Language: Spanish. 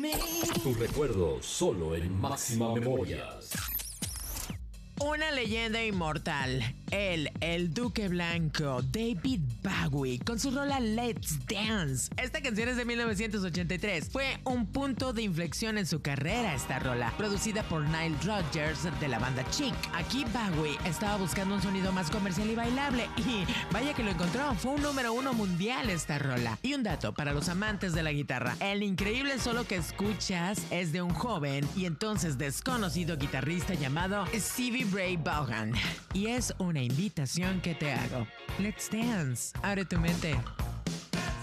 Tu recuerdo solo en Máxima Memorias. Una leyenda inmortal. Él, el Duque Blanco, David Bowie, con su rola Let's Dance. Esta canción es de 1983. Fue un punto de inflexión en su carrera esta rola, producida por Nile Rodgers de la banda Chic. Aquí Bowie estaba buscando un sonido más comercial y bailable y vaya que lo encontró. Fue un número 1 mundial esta rola. Y un dato para los amantes de la guitarra: el increíble solo que escuchas es de un joven y entonces desconocido guitarrista llamado Stevie Ray Vaughan. Y es una invitación que te hago. Let's dance. Abre tu mente.